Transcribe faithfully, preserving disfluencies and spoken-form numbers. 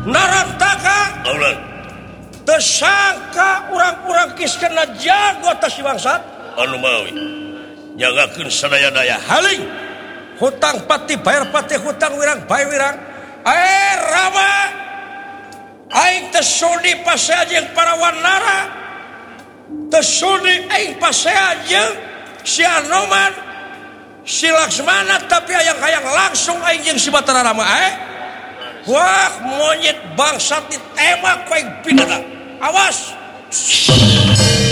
narantaka tersangka orang-orang kiskena jago tas bangsat anu mawi nyagakeun sadaya-daya haling hutang pati bayar pati hutang wirang bayar wirang eh Rama aing teu sudi pasea jeung para wanara teu sudi aing pasea jeung si Anoman si Laksmana tapi hayang-hayang langsung aing jeung si Batara Rama eh wah monyet bangsat ditembak ku aing binatang awas